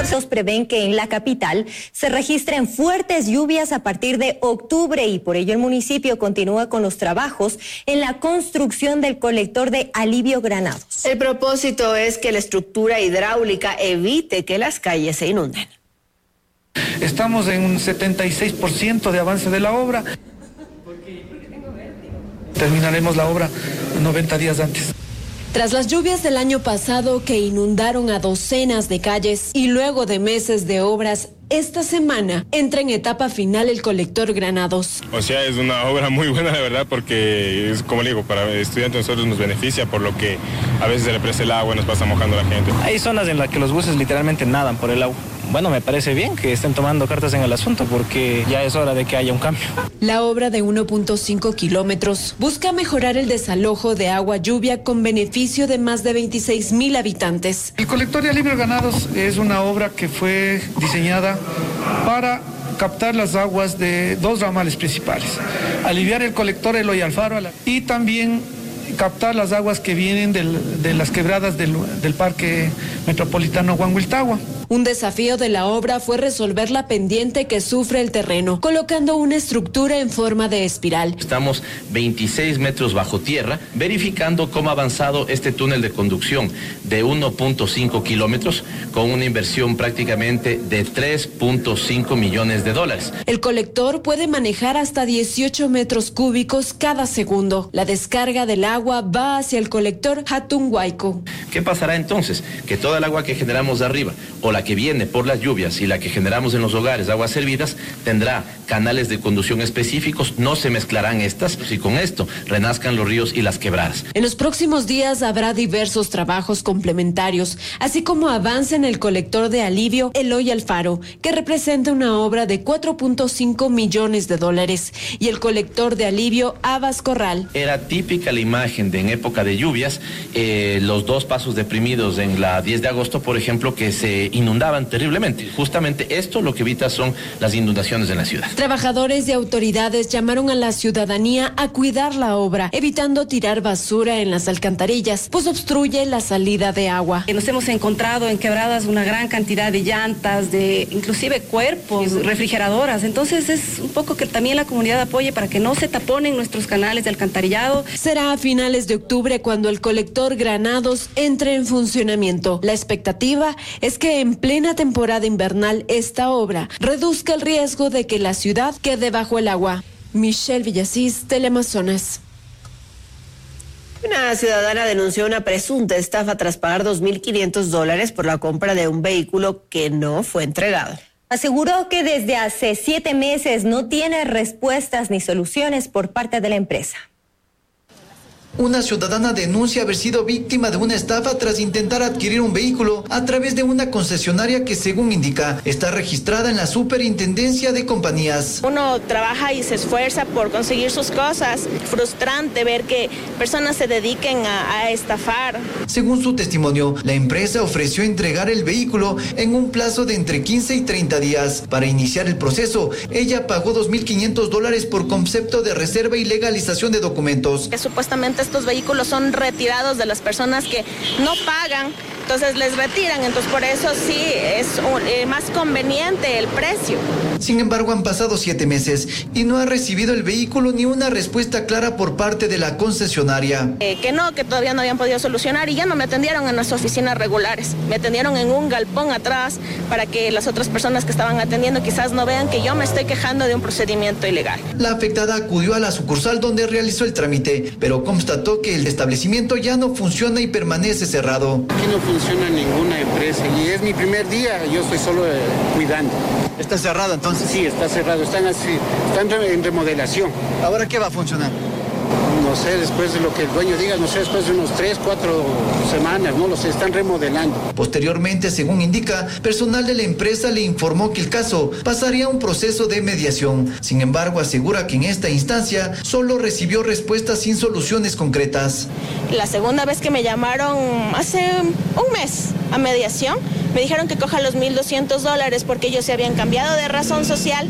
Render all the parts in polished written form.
prevén que en la capital se registren fuertes lluvias a partir de octubre y por ello el municipio continúa con los trabajos en la construcción del colector de Alivio Granados. El propósito es que la estructura hidráulica evite que las calles se inunden. Estamos en un 76% de avance de la obra. Terminaremos la obra 90 días antes. Tras las lluvias del año pasado que inundaron a docenas de calles y luego de meses de obras, esta semana entra en etapa final el colector Granados. O sea, es una obra muy buena, la verdad, porque es, como le digo, para estudiantes nosotros nos beneficia, por lo que a veces se le presa el agua, nos pasa mojando a la gente. Hay zonas en las que los buses literalmente nadan por el agua. Bueno, me parece bien que estén tomando cartas en el asunto porque ya es hora de que haya un cambio. La obra de 1.5 kilómetros busca mejorar el desalojo de agua lluvia con beneficio de más de 26,000 habitantes. El colector de Alivio Granados es una obra que fue diseñada para captar las aguas de dos ramales principales, aliviar el colector Eloy Alfaro y también captar las aguas que vienen de las quebradas del Parque Metropolitano Huanguiltagua. Un desafío de la obra fue resolver la pendiente que sufre el terreno, colocando una estructura en forma de espiral. Estamos 26 metros bajo tierra, verificando cómo ha avanzado este túnel de conducción de 1.5 kilómetros, con una inversión prácticamente de 3.5 millones de dólares. El colector puede manejar hasta 18 metros cúbicos cada segundo. La descarga del agua va hacia el colector Hatunhuayco. ¿Qué pasará entonces? Que toda el agua que generamos de arriba, o la que viene por las lluvias y la que generamos en los hogares, aguas servidas, tendrá canales de conducción específicos, no se mezclarán estas y con esto renazcan los ríos y las quebradas. En los próximos días habrá diversos trabajos complementarios, así como avance en el colector de Alivio Eloy Alfaro, que representa una obra de 4.5 millones de dólares, y el colector de Alivio Abas Corral. Era típica la imagen de en época de lluvias, los dos pasos deprimidos en la 10 de agosto, por ejemplo, que se inundaban terriblemente. Justamente esto lo que evita son las inundaciones en la ciudad. Trabajadores y autoridades llamaron a la ciudadanía a cuidar la obra, evitando tirar basura en las alcantarillas, pues obstruye la salida de agua. Nos hemos encontrado en quebradas una gran cantidad de llantas, de inclusive cuerpos, refrigeradoras. Entonces es un poco que también la comunidad apoye para que no se taponen nuestros canales de alcantarillado. Será a finales de octubre cuando el colector Granados entre en funcionamiento. La expectativa es que en plena temporada invernal esta obra reduzca el riesgo de que la ciudad quede bajo el agua. Michelle Villasís, Teleamazonas. Una ciudadana denunció una presunta estafa tras pagar $2,500 por la compra de un vehículo que no fue entregado. Aseguró que desde hace 7 meses no tiene respuestas ni soluciones por parte de la empresa. Una ciudadana denuncia haber sido víctima de una estafa tras intentar adquirir un vehículo a través de una concesionaria que, según indica, está registrada en la Superintendencia de Compañías. Uno trabaja y se esfuerza por conseguir sus cosas. Frustrante ver que personas se dediquen a estafar. Según su testimonio, la empresa ofreció entregar el vehículo en un plazo de entre 15 y 30 días. Para iniciar el proceso, ella pagó $2,500 por concepto de reserva y legalización de documentos. Supuestamente estos vehículos son retirados de las personas que no pagan, entonces les retiran, entonces por eso sí es más conveniente el precio. Sin embargo, han pasado 7 meses y no ha recibido el vehículo ni una respuesta clara por parte de la concesionaria. Que todavía no habían podido solucionar y ya no me atendieron en las oficinas regulares, me atendieron en un galpón atrás para que las otras personas que estaban atendiendo quizás no vean que yo me estoy quejando de un procedimiento ilegal. La afectada acudió a la sucursal donde realizó el trámite, pero constató que el establecimiento ya no funciona y permanece cerrado. Aquí no funciona ninguna empresa y es mi primer día, yo estoy solo cuidando. ¿Está cerrado entonces? Sí, está cerrado, están en remodelación. ¿Ahora qué va a funcionar? No sé, después de lo que el dueño diga, no sé, después de unos 3, 4 semanas, no lo sé, están remodelando. Posteriormente, según indica, personal de la empresa le informó que el caso pasaría a un proceso de mediación. Sin embargo, asegura que en esta instancia solo recibió respuestas sin soluciones concretas. La segunda vez que me llamaron hace un mes a mediación, me dijeron que coja los $1,200 porque ellos se habían cambiado de razón social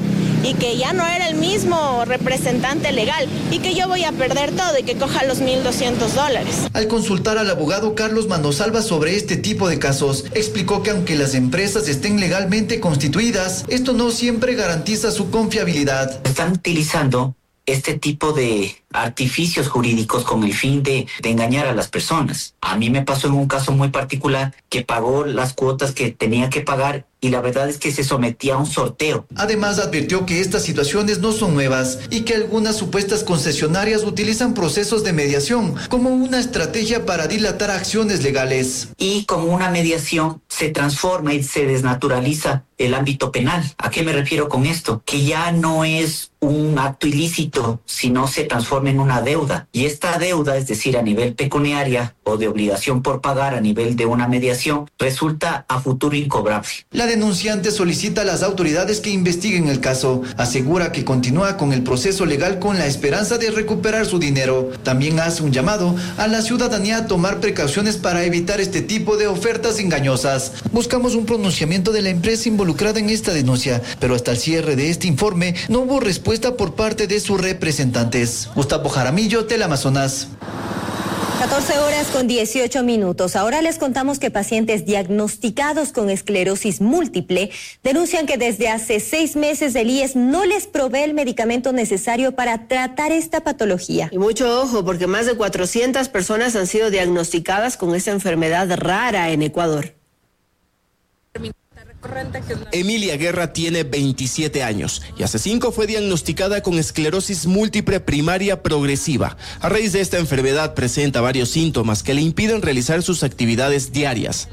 y que ya no era el mismo representante legal y que yo voy a perder todo y que coja los $1,200. Al consultar al abogado Carlos Manosalva sobre este tipo de casos, explicó que aunque las empresas estén legalmente constituidas, esto no siempre garantiza su confiabilidad. Están utilizando este tipo de artificios jurídicos con el fin de engañar a las personas. A mí me pasó en un caso muy particular que pagó las cuotas que tenía que pagar y la verdad es que se sometía a un sorteo. Además, advirtió que estas situaciones no son nuevas y que algunas supuestas concesionarias utilizan procesos de mediación como una estrategia para dilatar acciones legales. Y como una mediación se transforma y se desnaturaliza el ámbito penal. ¿A qué me refiero con esto? Que ya no es un acto ilícito, sino se transforma en una deuda. Y esta deuda, es decir, a nivel pecuniaria o de obligación por pagar a nivel de una mediación, resulta a futuro incobrable. La denunciante solicita a las autoridades que investiguen el caso. Asegura que continúa con el proceso legal con la esperanza de recuperar su dinero. También hace un llamado a la ciudadanía a tomar precauciones para evitar este tipo de ofertas engañosas. Buscamos un pronunciamiento de la empresa involucrada en esta denuncia, pero hasta el cierre de este informe no hubo respuesta por parte de sus representantes. Gustavo Jaramillo, Teleamazonas. 14:18. Ahora les contamos que pacientes diagnosticados con esclerosis múltiple denuncian que desde hace 6 meses el IES no les provee el medicamento necesario para tratar esta patología. Y mucho ojo, porque más de 400 personas han sido diagnosticadas con esta enfermedad rara en Ecuador. Emilia Guerra tiene 27 años y hace 5 fue diagnosticada con esclerosis múltiple primaria progresiva. A raíz de esta enfermedad presenta varios síntomas que le impiden realizar sus actividades diarias.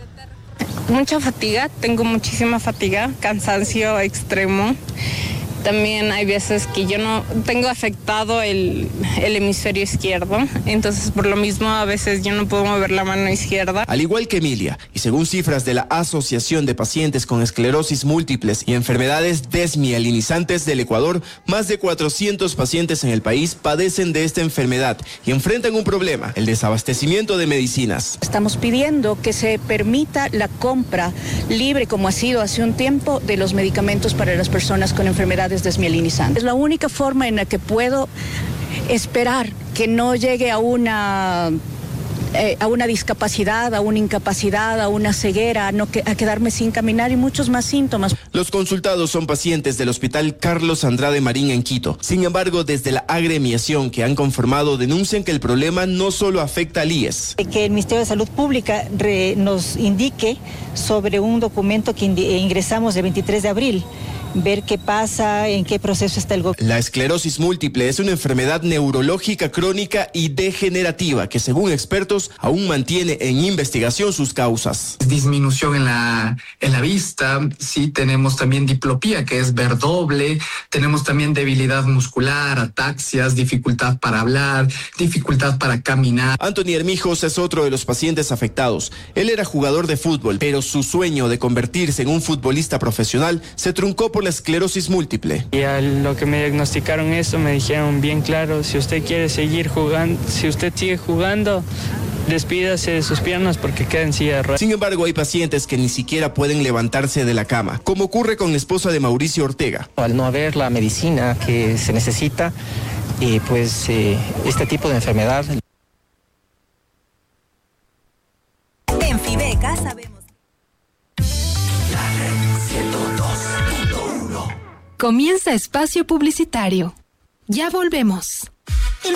Mucha fatiga, tengo muchísima fatiga, cansancio extremo. También hay veces que yo no tengo afectado el hemisferio izquierdo, entonces por lo mismo a veces yo no puedo mover la mano izquierda. Al igual que Emilia, y según cifras de la Asociación de Pacientes con Esclerosis Múltiples y Enfermedades Desmielinizantes del Ecuador, más de 400 pacientes en el país padecen de esta enfermedad y enfrentan un problema, el desabastecimiento de medicinas. Estamos pidiendo que se permita la compra libre, como ha sido hace un tiempo, de los medicamentos para las personas con enfermedades desmielinizantes. Es la única forma en la que puedo esperar que no llegue a una discapacidad, a una incapacidad, a una ceguera, a quedarme sin caminar y muchos más síntomas. Los consultados son pacientes del Hospital Carlos Andrade Marín en Quito. Sin embargo, desde la agremiación que han conformado denuncian que el problema no solo afecta al IES. Que el Ministerio de Salud Pública nos indique sobre un documento que ingresamos el 23 de abril. Ver qué pasa, en qué proceso está el gobierno. La esclerosis múltiple es una enfermedad neurológica crónica y degenerativa que, según expertos, aún mantiene en investigación sus causas. Disminución en la vista, sí, tenemos también diplopía, que es ver doble, tenemos también debilidad muscular, ataxias, dificultad para hablar, dificultad para caminar. Anthony Hermijos es otro de los pacientes afectados. Él era jugador de fútbol, pero su sueño de convertirse en un futbolista profesional se truncó por la esclerosis múltiple. Y a lo que me diagnosticaron esto me dijeron bien claro, si usted quiere seguir jugando, si usted sigue jugando, despídase de sus piernas porque queda en silla de ruedas. Sin embargo, hay pacientes que ni siquiera pueden levantarse de la cama, como ocurre con la esposa de Mauricio Ortega. Al no haber la medicina que se necesita, este tipo de enfermedad. En Fibeca sabemos. Comienza espacio publicitario. Ya volvemos.